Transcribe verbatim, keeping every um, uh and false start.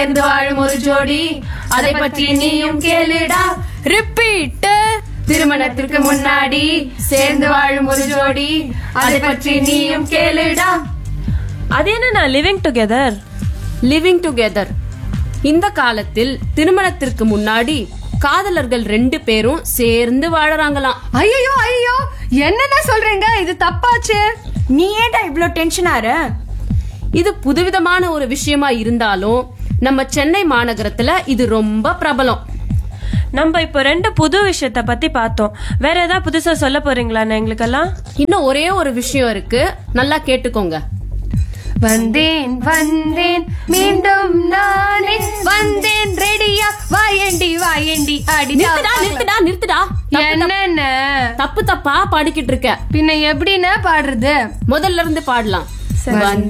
சேர்ந்து வாழும் ஒரு ஜோடி, அதை பற்றி நீயும் கேளுடா. ரிப்பீட். திருமணத்திற்கு முன்னாடி சேர்ந்து வாழும் ஒரு ஜோடி, அதை பற்றி நீயும் கேளுடா. அது என்ன லிவிங் டுகெதர்? லிவிங் டுகெதர் இந்த காலத்தில் திருமணத்திற்கு முன்னாடி காதலர்கள் ரெண்டு பேரும் சேர்ந்து வாழறாங்களாம். ஐயோ ஐயோ, என்னென்ன சொல்றீங்க? இது தப்பாச்சு. நீ ஏன்டா இவ்ளோ டென்ஷன் ஆற? இது புதுவிதமான ஒரு விஷயமா இருந்தாலும் நம்ம சென்னை மாநகரத்துல இது ரொம்ப பிரபலம். நம்ம இப்ப ரெண்டு புது விஷயத்த பத்தி பார்த்தோம். வேற ஏதாவது புதுசா சொல்ல போறீங்களா எங்களுக்கெல்லாம்? இன்னும் ஒரே ஒரு விஷயம் இருக்கு, நல்லா கேட்டுக்கோங்க. வந்தேன் வந்தேன் மீண்டும் நானே வந்தேன், ரெடியா வாயண்டி வாயண்டி அடி. நிறுத்துடா நிறுத்துடா நிறுத்துடா. என்னென்ன தப்பு தப்பா பாடிக்கிட்டு இருக்க. பின்ன எப்படின்னா பாடுறது? முதல்ல இருந்து பாடலாம்.